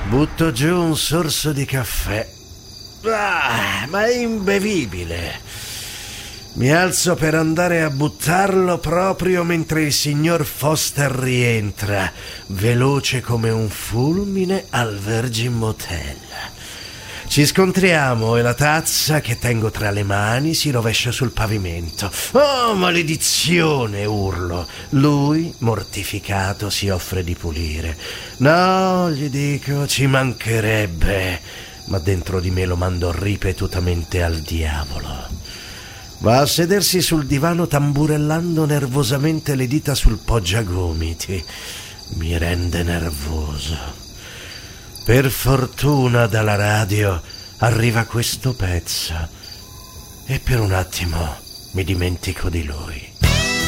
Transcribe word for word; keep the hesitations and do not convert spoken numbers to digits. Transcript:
Butto giù un sorso di caffè. Ah, ma è imbevibile. Mi alzo per andare a buttarlo proprio mentre il signor Foster rientra, veloce come un fulmine, al Virgin Motel. Ci scontriamo e la tazza che tengo tra le mani si rovescia sul pavimento. Oh, maledizione, urlo. Lui, mortificato, si offre di pulire. No, gli dico, ci mancherebbe. Ma dentro di me lo mando ripetutamente al diavolo. Va a sedersi sul divano tamburellando nervosamente le dita sul poggiagomiti. Mi rende nervoso. Per fortuna dalla radio arriva questo pezzo e per un attimo mi dimentico di lui.